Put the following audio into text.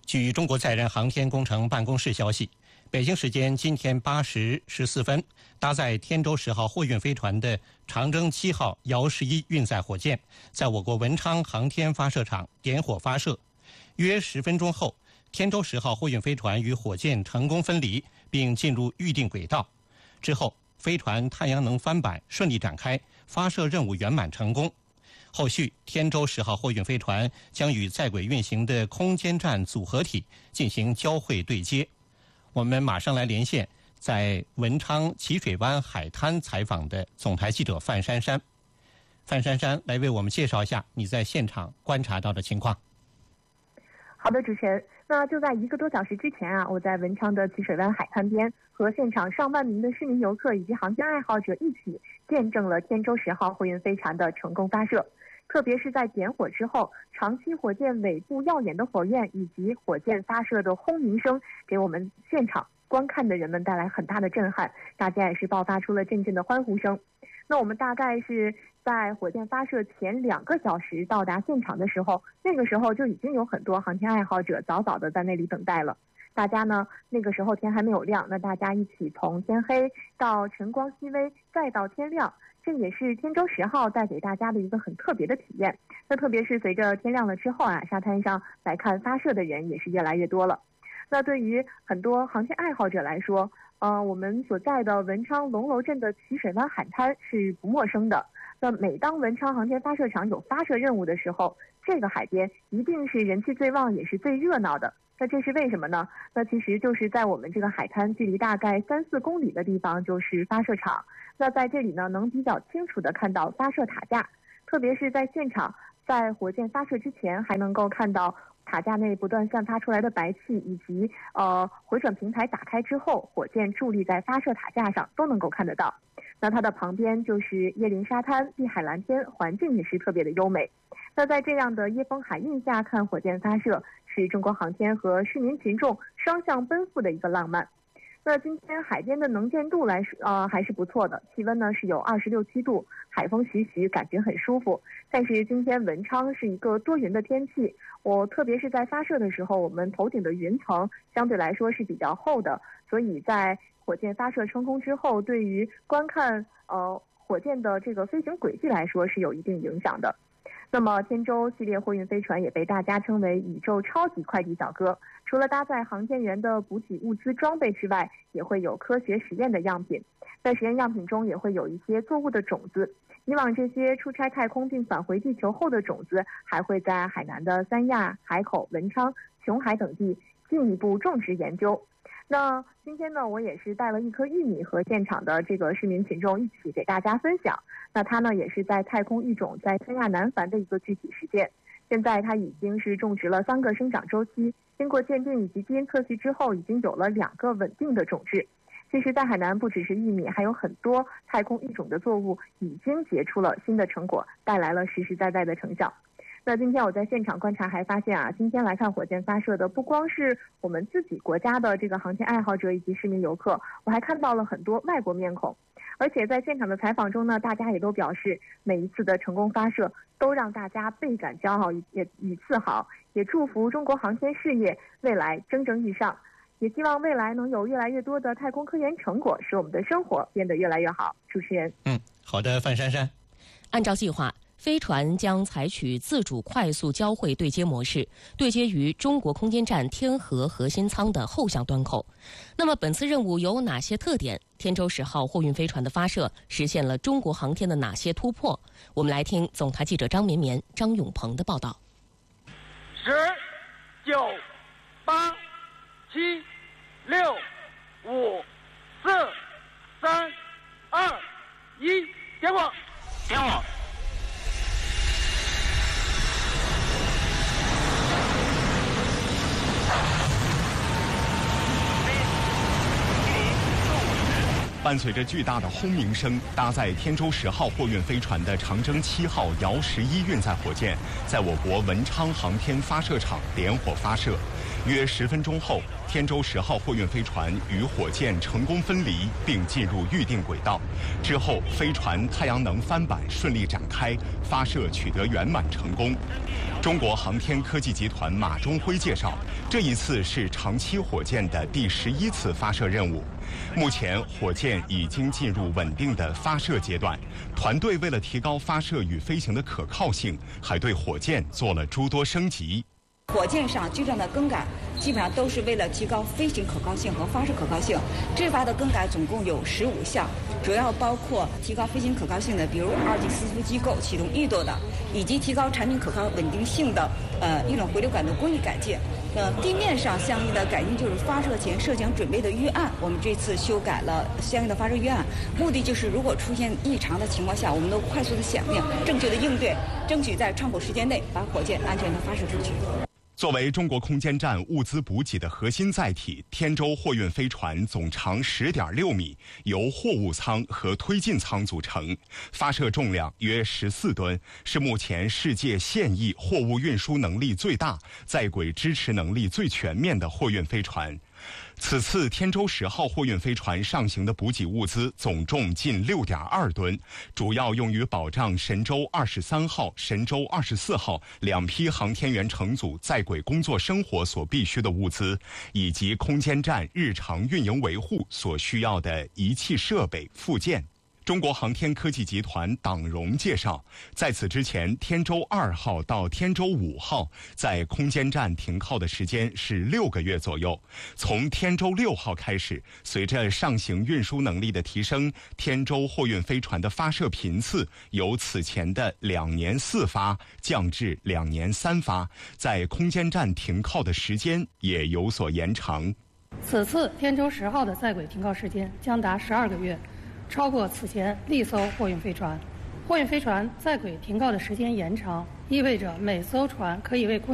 据中国载人航天工程办公室消息，北京时间今天8时14分，搭载天舟10号货运飞船的长征7号遥11运载火箭，在我国文昌航天发射场点火发射。约10分钟后，天舟10号货运飞船与火箭成功分离，并进入预定轨道。之后，飞船太阳能帆板顺利展开，发射任务圆满成功。后续，天舟10号货运飞船将与在轨运行的空间站组合体进行交会对接。我们马上来连线在文昌奇水湾海滩采访的总台记者范珊珊。范珊珊来为我们介绍一下你在现场观察到的情况。 好的，主持人。那就在1个多小时之前啊，我在文昌的奇水湾海滩边，和现场上万名的市民游客以及航天爱好者一起见证了天舟10号货运飞船的成功发射。特别是在点火之后，长期火箭尾部耀眼的火焰以及火箭发射的轰鸣声，给我们现场观看的人们带来很大的震撼，大家也是爆发出了阵阵的欢呼声。那我们大概是在火箭发射前2个小时到达现场的时候，那个时候就已经有很多航天爱好者早早的在那里等待了。大家呢，那个时候天还没有亮，那大家一起从天黑到晨光熹微，再到天亮，这也是天舟10号带给大家的一个很特别的体验。那特别是随着天亮了之后啊，沙滩上来看发射的人也是越来越多了。那对于很多航天爱好者来说，我们所在的文昌龙楼镇的奇水湾海滩是不陌生的。那每当文昌航天发射场有发射任务的时候，这个海边一定是人气最旺也是最热闹的。那这是为什么呢？那其实就是在我们这个海滩距离大概3-4公里的地方就是发射场。那在这里呢，能比较清楚地看到发射塔架，特别是在现场，在火箭发射之前还能够看到塔架内不断散发出来的白气，以及回转平台打开之后，火箭伫立在发射塔架上都能够看得到。那它的旁边就是椰林沙滩，碧海蓝天，环境也是特别的优美。那在这样的椰风海韵下看火箭发射，是中国航天和市民群众双向奔赴的一个浪漫。那今天海边的能见度来说，还是不错的，气温呢是有26-7度，海风徐徐，感觉很舒服。但是今天文昌是一个多云的天气，特别是在发射的时候，我们头顶的云层相对来说是比较厚的，所以在火箭发射成功之后，对于观看火箭的这个飞行轨迹来说是有一定影响的。那么天舟系列货运飞船也被大家称为宇宙超级快递小哥，除了搭载航天员的补给物资装备之外，也会有科学实验的样品。在实验样品中也会有一些作物的种子，以往这些出差太空并返回地球后的种子还会在海南的三亚、海口、文昌、琼海等地进一步种植研究。那今天呢，我也是带了1颗玉米和现场的这个市民群众一起给大家分享。那它呢也是在太空育种在三亚南繁的一个具体实践。现在它已经是种植了3个生长周期，经过鉴定以及基因测序之后，已经有了2个稳定的种质。其实在海南不只是玉米，还有很多太空育种的作物已经结出了新的成果，带来了实实在在的成效。那今天我在现场观察还发现啊，今天来看火箭发射的不光是我们自己国家的这个航天爱好者以及市民游客，我还看到了很多外国面孔。而且在现场的采访中呢，大家也都表示每一次的成功发射都让大家倍感骄傲也与自豪，也祝福中国航天事业未来蒸蒸日上，也希望未来能有越来越多的太空科研成果，使我们的生活变得越来越好。主持人， 好的，范珊珊。 按照计划，飞船将采取自主快速交会对接模式，对接于中国空间站天河核心舱的后向端口。那么本次任务有哪些特点？天舟10号货运飞船的发射实现了中国航天的哪些突破？我们来听总台记者张绵绵、张永鹏的报道。 10、9、8、7、6、5、4、3、2、1，点火！点火！ 伴随着巨大的轰鸣声，搭载天舟10号货运飞船的长征7号遥11运载火箭在我国文昌航天发射场点火发射。约10分钟后，天舟10号货运飞船与火箭成功分离，并进入预定轨道。之后，飞船太阳能帆板顺利展开，发射取得圆满成功。中国航天科技集团马中辉介绍，这一次是长7火箭的第11次发射任务。目前，火箭已经进入稳定的发射阶段。团队为了提高发射与飞行的可靠性，还对火箭做了诸多升级。 火箭上巨量的更改，基本上都是为了提高飞行可靠性和发射可靠性。这发的更改总共有15项，主要包括提高飞行可靠性的，比如2级伺服机构启动运作的，以及提高产品可靠稳定性的运转回流杆的工艺改进。地面上相应的改进就是发射前设想准备的预案，我们这次修改了相应的发射预案，目的就是如果出现异常的情况下，我们能快速的响应，正确的应对，争取在窗口时间内把火箭安全的发射出去。 作为中国空间站物资补给的核心载体，天舟货运飞船总长10.6米，由货物舱和推进舱组成，发射重量约14吨，是目前世界现役货物运输能力最大、在轨支持能力最全面的货运飞船。此次天舟10号货运飞船上行的补给物资总重近6.2吨，主要用于保障神舟23号、神舟24号2批航天员乘组在轨工作生活所必需的物资，以及空间站日常运营维护所需要的仪器设备附件。中国航天科技集团党荣介绍，在此之前，天舟2号到天舟5号在空间站停靠的时间是6个月左右。从天舟6号开始，随着上行运输能力的提升，天舟货运飞船的发射频次由此前的2年4发降至2年3发，在空间站停靠的时间也有所延长。 此次天舟10号的在轨停靠时间将达12个月。超过此前历艘货运飞船。货运飞船在轨停靠的时间延长，意味着每艘船可以为空